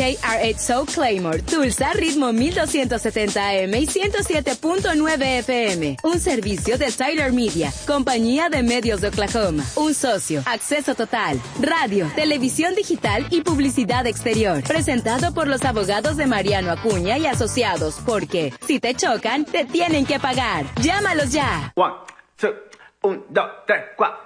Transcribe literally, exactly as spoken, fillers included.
K R ocho Soul Claymore, Tulsa, ritmo mil doscientos setenta A M y ciento siete punto nueve F M. Un servicio de Tyler Media, compañía de medios de Oklahoma. Un socio, acceso total, radio, televisión digital y publicidad exterior. Presentado por los abogados de Mariano Acuña y Asociados, porque si te chocan, te tienen que pagar. Llámalos ya. One, two, un, dos, tres, cuatro.